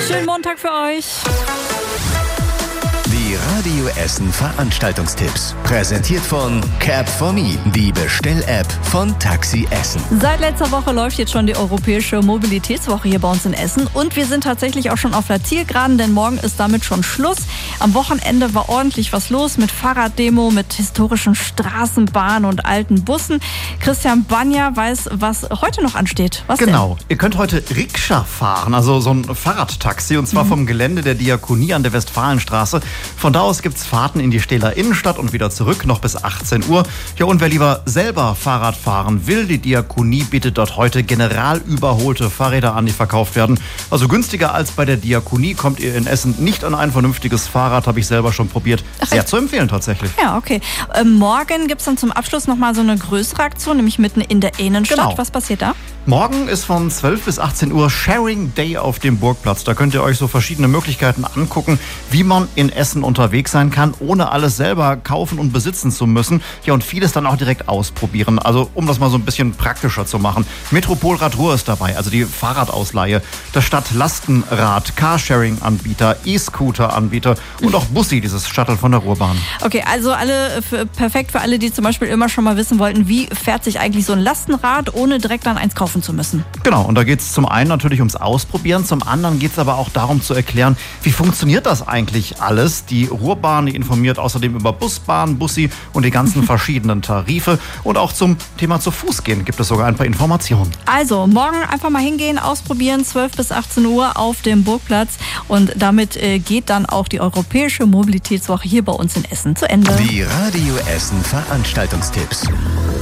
Schönen Montag für euch. Die Radio Essen Veranstaltungstipps. Präsentiert von Cap4Me, die Bestell-App von Taxi Essen. Seit letzter Woche läuft jetzt schon die Europäische Mobilitätswoche hier bei uns in Essen. Und wir sind tatsächlich auch schon auf der Zielgeraden, denn morgen ist damit schon Schluss. Am Wochenende war ordentlich was los mit Fahrraddemo, mit historischen Straßenbahnen und alten Bussen. Christian Banja weiß, was heute noch ansteht. Was Genau, ihr könnt heute Rikscha fahren, also so ein Fahrradtaxi, und zwar vom Gelände der Diakonie an der Westfalenstraße. Von da aus gibt's Fahrten in die Stähler Innenstadt und wieder zurück, noch bis 18 Uhr. Ja, und wer lieber selber Fahrrad fahren will, die Diakonie bietet dort heute generalüberholte Fahrräder an, die verkauft werden. Also günstiger als bei der Diakonie kommt ihr in Essen nicht an ein vernünftiges Fahrrad, habe ich selber schon probiert. Sehr zu empfehlen tatsächlich. Ja, okay. Morgen gibt's dann zum Abschluss nochmal so eine größere Aktion, nämlich mitten in der Innenstadt. Genau. Was passiert da? Morgen ist von 12 bis 18 Uhr Sharing Day auf dem Burgplatz. Da könnt ihr euch so verschiedene Möglichkeiten angucken, wie man in Essen unterwegs sein kann, ohne alles selber kaufen und besitzen zu müssen. Ja, und vieles dann auch direkt ausprobieren. Also um das mal so ein bisschen praktischer zu machen. Metropolrad Ruhr ist dabei, also die Fahrradausleihe. Das Stadtlastenrad, Carsharing-Anbieter, E-Scooter-Anbieter und auch Bussi, dieses Shuttle von der Ruhrbahn. Okay, also perfekt für alle, die zum Beispiel immer schon mal wissen wollten, wie fährt sich eigentlich so ein Lastenrad, ohne direkt dann eins kaufen zu müssen. Genau, und da geht es zum einen natürlich ums Ausprobieren, zum anderen geht es aber auch darum zu erklären, wie funktioniert das eigentlich alles. Die Ruhrbahn, die informiert außerdem über Busbahn, Bussi und die ganzen verschiedenen Tarife. Und auch zum Thema zu Fuß gehen gibt es sogar ein paar Informationen. Also morgen einfach mal hingehen, ausprobieren, 12 bis 18 Uhr auf dem Burgplatz. Und damit geht dann auch die Europäische Mobilitätswoche hier bei uns in Essen zu Ende. Die Radio Essen Veranstaltungstipps.